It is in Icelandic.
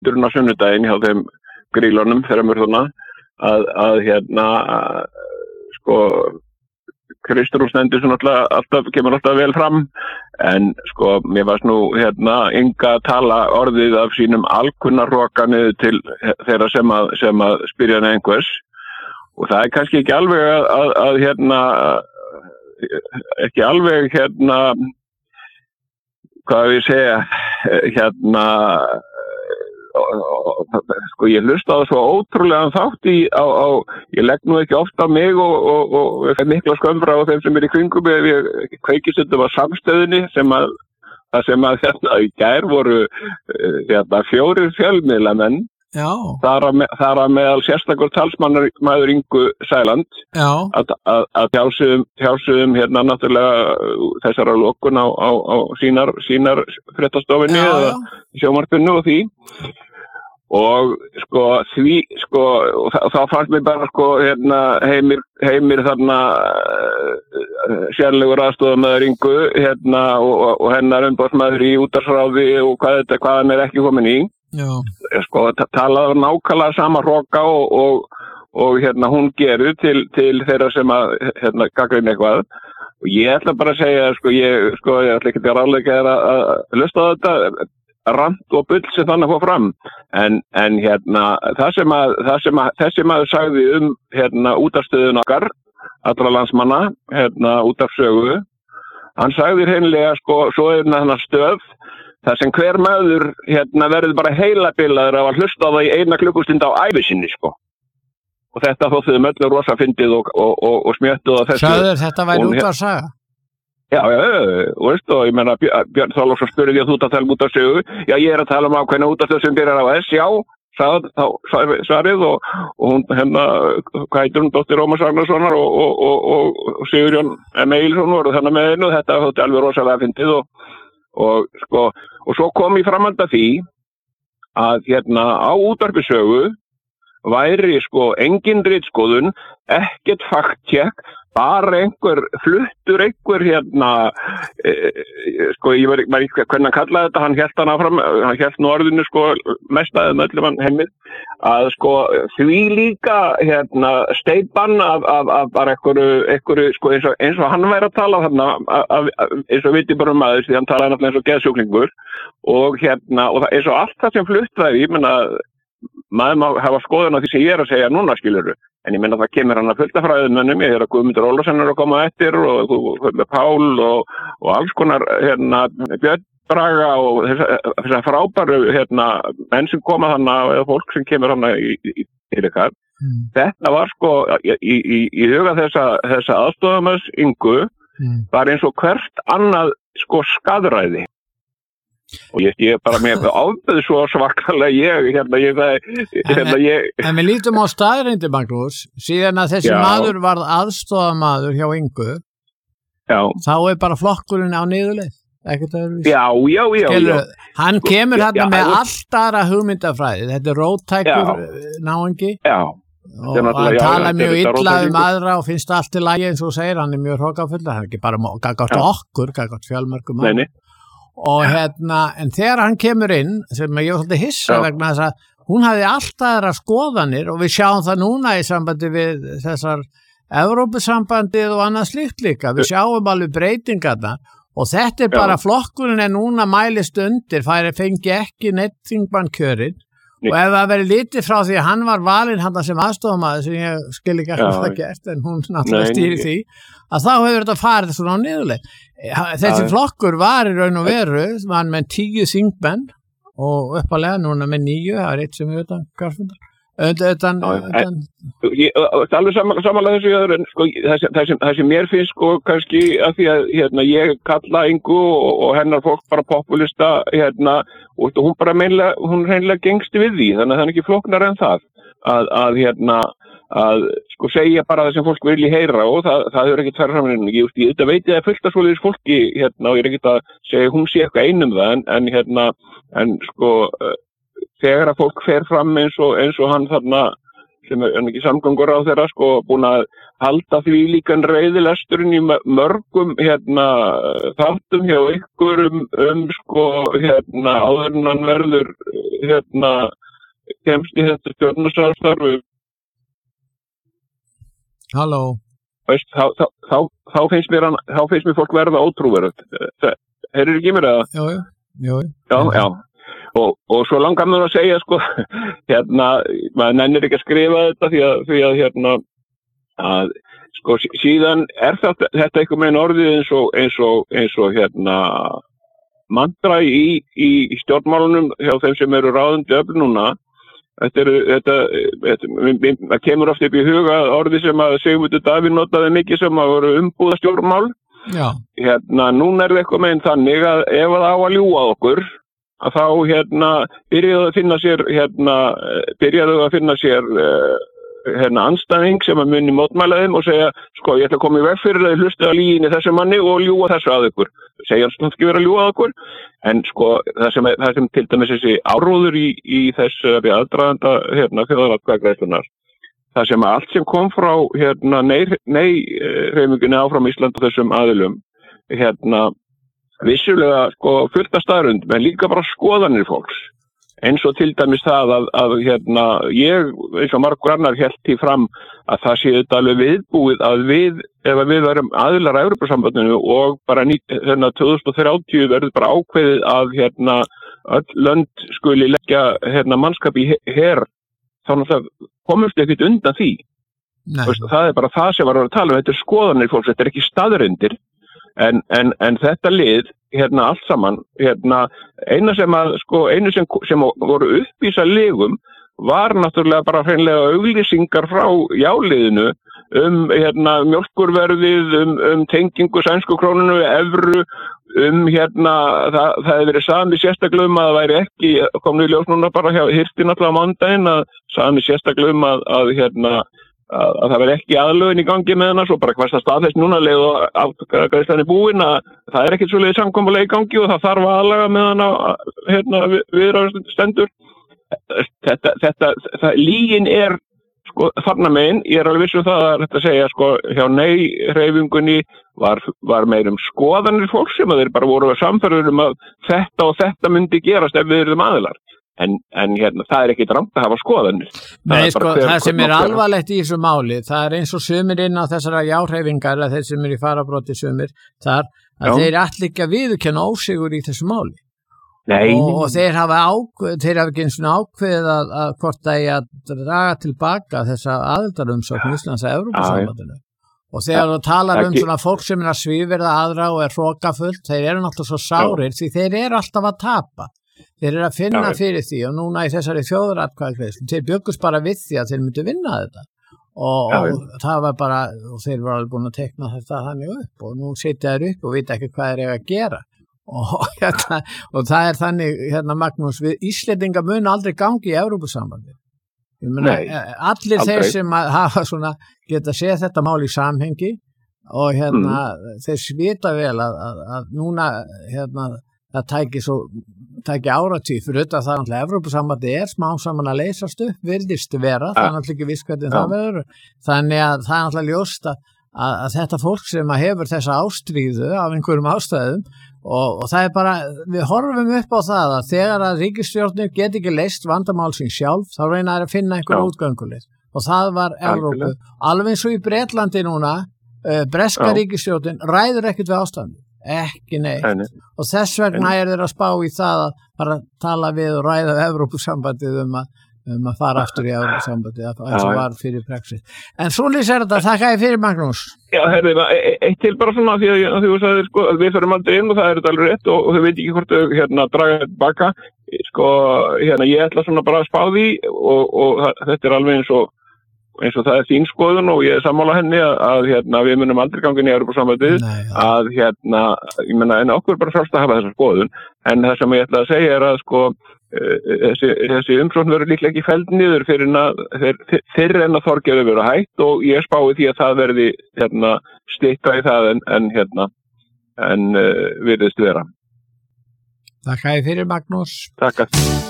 fundurinn á sunnudaginn hjá þeim grílunum þremur þarna að sko Kristrún stendur svo náttúrulega kemur alltaf vel fram en sko mér varst nú Inga tala orðið af sínum alkunnarroka niður til þeirra sem að spyrja hann einhvers og það kannski ekki alveg að ekki alveg hvað ég segja sko ég hlusta á það svo ótrúlega þátt ég legg nú ekki oft á mig og mikla skömmra á þeim sem í kringum ég kveiki stundum á samstöðinni sem að í gær voru 4 fjölmiðlamenn þar að meðal sérstakur talsmaður Ingu Sæland að tjálsuðum náttúrulega þessara lokun á sínar fréttastofinni eða sjónvarpinu og því og sko því sko þá fannst mér bara sko heimir þarna sérlegur aðstoðarmaður Ingu og hennar umboðsmaður í útvarpsráði og hvað hann ekki komin í sko talaði nákvæmlega sama hroka og hún gerur til þeirra sem að gagnrýna eitthvað og ég ætla bara að segja ég ætla ekki að ráðleika þér að hlusta á þetta rant og bull sem þannig að fá fram en það sem þessi maður sagði útvarpsstöðin okkar allra landsmanna útvarpssögu hann sagði hreinlega sko svo þarna stöð það sem hver maður verður bara heilabilaður af að hlusta á það í 1 klukkustund á ævi sinni sko. Og þetta þótti þeim öllu rosa fyndið og smjöttuð á þessu. Sagður þetta væri útvarpssaga? Já, og ég meina Björn Þorláksson spurði því að þú ert að tala útvarpssögu. Já, ég er að tala ákveðna útvarpsstöð sem byrjar á S, já, sagði þá svarið og hún hvað heitir hún, dóttir Rómars Ragnarssonar og Sigurjón M. Eilsson voru þannig með hennu, þetta þótti alveg rosalega fyndið og svo kom í framhald af því að á útvarpssögu væri sko engin ritskoðun, ekkert faktcheck, bara fluttur sko ég var ekki hvernig hann kallaði þetta, hann hélt nú orðinu sko mestaðið með öllum heimið að sko því líka steypan af bara einhverju sko eins og hann væri að tala þarna eins og viti bara maður því hann talaði náttúrulega eins og geðsjúklingur og eins og allt það sem flutt væri, ég meina maður má hafa skoðun á því sem ég er að segja núna skilurðu, en ég meina það kemur hann að fullta fræðumönnum, ég er að Guðmundur Ólafsson er að koma eftir og Pál og alls konar Björn Braga og þessar frábæru menn sem koma þarna eða fólk sem kemur þarna í ykkar. Þetta var sko í huga þessa aðstoðarmanns Ingu var eins og hvert annað sko skaðræði. Og ég bara mér ábyrði svo svakalega En við lítum á staðreyndir Magnús, síðan að þessi maður varð aðstoðarmaður hjá Ingu þá er bara flokkurinn á niðurleið Já hann kemur hérna með allt aðra hugmyndafræði, þetta er róttækur náungi og hann tala mjög illa aðra og finnst allt í lagi eins og segir, hann er mjög hrókafull, hann er ekki bara gagnvart okkur, gagnvart fjölmörgum og en þegar hann kemur inn sem ég var svolítið hissa vegna þess að hún hafði allt aðra skoðanir og við sjáum það núna í sambandi við þessar Evrópusambandið og annað slíkt líka, við sjáum alveg breytingarna og þetta er bara flokkurinn núna mælist undir, fengi ekki neitt þingmann kjörinn og ef það verið litið frá því að hann var valinn hann sem aðstofamaður sem ég skil ekki að það gert en hún náttúrulega stýri því að þá hefur þetta farið svona á niðurleið. Þessi flokkur var í raun og veru var með 10 þingmenn og uppalega núna með 9, það er eitt sem er utan Garfundar alveg samanlega þessu öðru sko, það sem mér finnst sko kannski að því að ég kalla Ingu og hennar fólk bara populista og hún bara hún reynilega gengst við því þannig að það er ekki flóknar en það að sko segja bara það sem fólk vilji heyra og það er ekkert færra saman ég veit ég að fullt af svoleiðis fólki og ég er ekkert að segja hún sé eitthvað einum það en sko þegar að fólk fer fram eins og hann þarna sem ekki samgöngur á þeirra sko búin að halda því líkan reiðilesturinn í mörgum þáttum hjá ykkur sko áður en hann verður kemst í þetta stjórnarsamstarf. Halló. Veist, þá finnst mér fólk verða ótrúverðugt. Heyrðu ekki mér eða? Jú. Já. Og svo langar mér að segja sko, maður nennir ekki að skrifa þetta því að sko síðan þetta einhver meginn orðið eins og mantra í stjórnmálunum hjá þeim sem eru ráðandi öfl núna. Það kemur oft upp í huga orði sem að Sigmundur Davíð notaði mikið sem að voru umbúðastjórnmál. Já. Núna er það eitthvað meginn þannig að ef það á að ljúga okkur að þá byrjaðu að finna sér andstæðing sem að muni mótmæla þeim og segja, sko, ég ætla að koma í veg fyrir að hlusta á lyginni þessu manni og ljúga þessu að ykkur. Segja hann ekki vera að ljúga að okkur, en sko, það sem til dæmis þessi áróður í þessari aðdraganda þjóðaratkvæðagreiðslunnar, það sem allt sem kom frá nei-hreyfingunni áfram Ísland og þessum aðilum, vissulega sko fullt af staðrund, men líka bara skoðanir fólks. Eins og til dæmis það að ég, eins og margur annar hélt því fram að það sé þetta alveg viðbúið að ef við verum aðilar að Evrópusambandinu og bara 2030 verður bara ákveðið að öll lönd skuli leggja mannskap í her, þá náttúrulega komumst ekkert undan því. Það er bara það sem var að tala þetta er skoðanir fólks, þetta er ekki staðreyndir. En þetta lið, allt saman, einu sem voru uppvísa legum var náttúrulega bara hreinlega auglýsingar frá jáliðinu mjólkurverðið, tengingu sænsku krónunu, evru, það hefði verið samið sérstaklega að það væri ekki, komnu í ljós núna bara hirti náttúrulega á mándaginn að samið sérstaklega að það verði ekki aðlögin í gangi með hana, svo bara hversta staðfest núna leið og afgreiðslan búin að það er ekkert svoleiðis samkomulag í gangi og það þarf að aðlaga með hana viðræður stendur. Lygin er sko þarna megin, ég er alveg viss það að þetta segja sko hjá nei-hreyfingunni var meir skoðanir fólk sem að þeir bara voru samferður að þetta og þetta myndi gerast ef við erum aðilar. En það er ekki rangt að hafa skoðanir. Nei, sko, það sem er alvarlegt í þessu máli, það er eins og sumir inn á þessara jáhreyfingar, eða þeir sem er í farabróti sumir, þar að þeir ætla ekki að viðurkenna ósigur í þessu máli. Nei. Og þeir hafa ekki eins og ákveðið að hvort það er að draga tilbaka þessa aðildarumsókn Íslands að Evrópusambandinu. Og þegar þú talar svona fólk sem er að svívirða aðra og er hrókafullt, þeir eru náttúrulega svo sárir því þeir eru alltaf að tapa. Þeir eru að finna fyrir því og núna í þessari þjóðaratkvæðagreiðslu, þeir bjöggust bara við því að þeir myndu vinna þetta og það var bara, og þeir var alveg búin að tekna þetta þannig upp og nú sitja þeir upp og vita ekki hvað þeir eiga að gera og það er þannig, Magnús, við Íslendingar munu aldrei gangi í Evrópusambandi. Allir þeir sem hafa svona, geta séð þetta mál í samhengi og þeir vita vel að núna það tæki áratug fyrir auðvitað það náttúrulega Evrópusambandi er smá saman að leysast upp, virðist vera, það er náttúrulega ekki viss hvernig það verður. Þannig að það er náttúrulega ljóst að þetta fólk sem hefur þessa ástríðu af einhverjum ástæðum og það er bara, við horfum upp á það að þegar að ríkisstjórnir get ekki leyst vandamál sín sjálf, þá reyna að finna einhver útgönguleið og það var Evrópu. Alveg eins og í Bretlandi núna, breska ríkisstjórnin ræður ekkert við ástandi. Ekki neitt og þess vegna er þeir að spá í það að fara að tala við og ræða Evrópusambandið að fara aftur í Evrópusambandið eins og var fyrir Brexit. En svoleiðis er þetta, þakka ég fyrir Magnús. Já, eitt til bara svona því að þú sagðir sko að við förum aldrei inn og það er þetta alveg rétt og þau veit ekki hvort þau draga þetta baka sko, ég ætla svona bara að spá því og þetta er alveg eins og það er þín skoðun og ég er sammála henni að við munum aldrei ganga inn í Evrópusambandið að ég meina en okkur bara frálst að hafa þessa skoðun en það sem ég ætla að segja er að sko þessi umsókn verður líklega ekki felld niður fyrir en að Þorgeir verður hætt og ég spái því að það verði styttra í það en virðist vera. Takk fyrir Magnús. Takk.